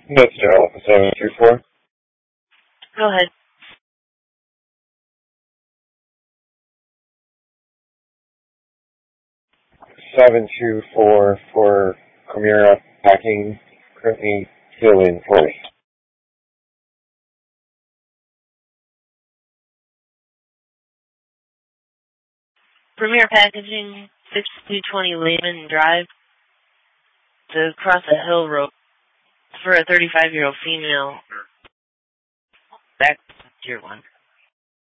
That's Daryl, 724. Go ahead. 724 for Chimera Packing, currently still in force. Premier Packaging, 6220 Lehman Drive, to cross a hill road for a 35-year-old female. Back to Tier 1.